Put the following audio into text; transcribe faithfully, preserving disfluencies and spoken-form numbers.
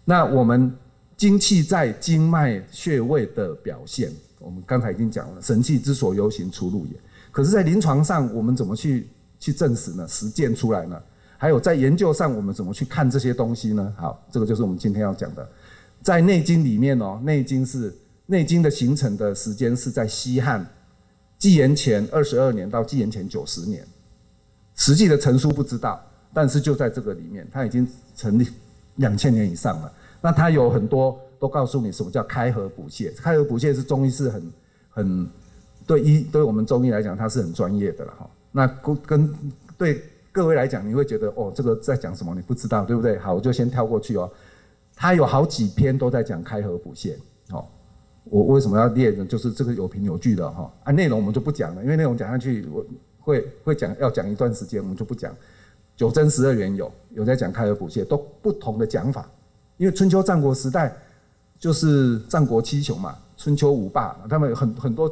那我们精气在经脉穴位的表现，我们刚才已经讲了，神气之所由行，出入也。可是，在临床上，我们怎么去去证实呢？实践出来呢？还有在研究上，我们怎么去看这些东西呢？好，这个就是我们今天要讲的。在《内经》里面哦，《内经》是《内经》的形成的时间是在西汉纪元前二十二年到纪元前九十年，实际的成书不知道，但是就在这个里面，它已经成立两千年以上了。那它有很多都告诉你什么叫开合补泻，开合补泻是中医是很很对医对我们中医来讲，它是很专业的了哈。那跟对各位来讲，你会觉得哦，这个在讲什么？你不知道，对不对？好，我就先跳过去哦。它有好几篇都在讲开合补泻，哦。我为什么要列呢？就是这个有凭有据的哈。啊，内容我们就不讲了，因为内容讲下去，我会会讲要讲一段时间，我们就不讲。九真十二元有有在讲开合补泻，都不同的讲法。因为春秋战国时代就是战国七雄嘛，春秋五霸，他们有很很多